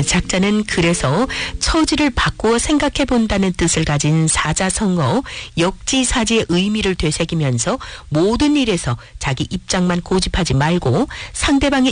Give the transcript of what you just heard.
작자는 그래서 처지를 바꾸어 생각해 본다는 뜻을 가진 사자성어 역지사지의 의미를 되새기면서 모든 일에서 자기 입장만 고집하지 말고 상대방의